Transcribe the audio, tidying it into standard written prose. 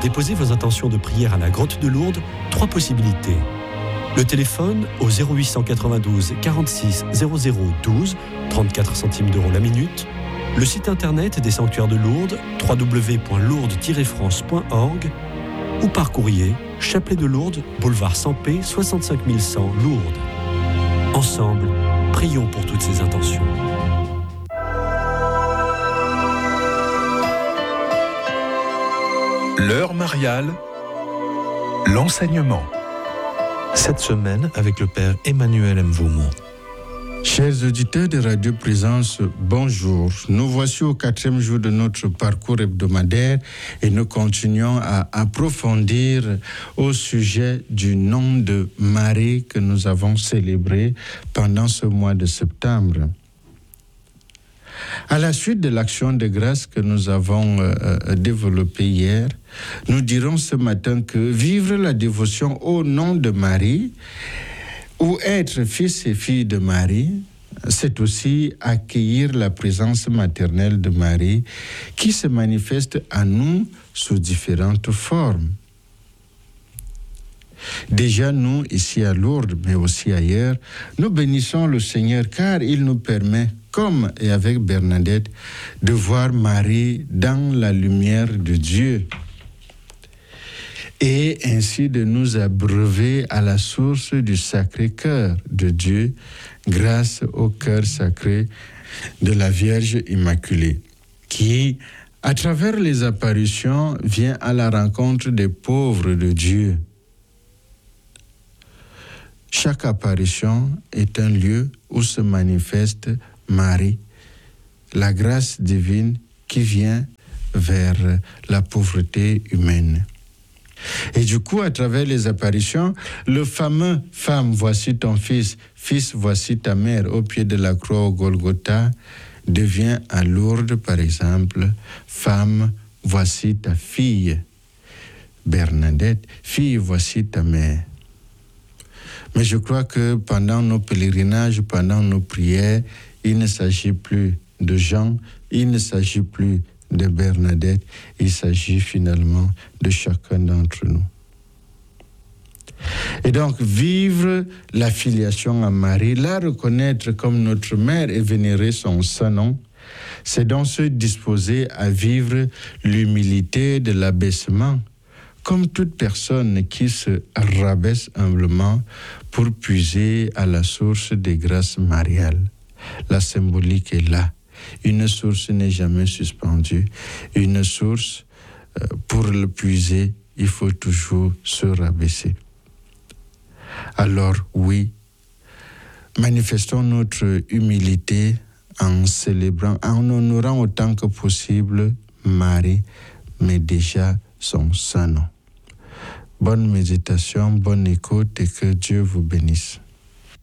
déposer vos intentions de prière à la grotte de Lourdes, 3 possibilités. Le téléphone au 0892 46 00 12, 34 centimes d'euros la minute. Le site internet des sanctuaires de Lourdes, www.lourdes-france.org, ou par courrier, Chapelet de Lourdes, boulevard Sampé, 65 100 Lourdes. Ensemble, prions pour toutes ces intentions. L'heure mariale, l'enseignement. Cette semaine, avec le Père Emmanuel Mvumo. Chers auditeurs de Radio Présence, bonjour. Nous voici au 4e jour de notre parcours hebdomadaire et nous continuons à approfondir au sujet du nom de Marie que nous avons célébré pendant ce mois de septembre. À la suite de l'action de grâce que nous avons développée hier, nous dirons ce matin que vivre la dévotion au nom de Marie ou être fils et fille de Marie, c'est aussi accueillir la présence maternelle de Marie qui se manifeste à nous sous différentes formes. Déjà, nous, ici à Lourdes, mais aussi ailleurs, nous bénissons le Seigneur car il nous permet, comme et avec Bernadette, de voir Marie dans la lumière de Dieu et ainsi de nous abreuver à la source du Sacré-Cœur de Dieu grâce au cœur sacré de la Vierge Immaculée qui, à travers les apparitions, vient à la rencontre des pauvres de Dieu. Chaque apparition est un lieu où se manifeste Marie, la grâce divine qui vient vers la pauvreté humaine. Et du coup, à travers les apparitions, le fameux « Femme, voici ton fils, fils, voici ta mère » au pied de la croix au Golgotha devient à Lourdes, par exemple, « Femme, voici ta fille, Bernadette, fille, voici ta mère ». Mais je crois que pendant nos pèlerinages, pendant nos prières, il ne s'agit plus de Jean, il ne s'agit plus de Bernadette, il s'agit finalement de chacun d'entre nous. Et donc, vivre la filiation à Marie, la reconnaître comme notre mère et vénérer son saint nom, c'est donc se disposer à vivre l'humilité de l'abaissement, comme toute personne qui se rabaisse humblement pour puiser à la source des grâces mariales. La symbolique est là. Une source n'est jamais suspendue. Une source, pour le puiser, il faut toujours se rabaisser. Alors oui, manifestons notre humilité en célébrant, en honorant autant que possible Marie, mais déjà son saint nom. Bonne méditation, bonne écoute et que Dieu vous bénisse.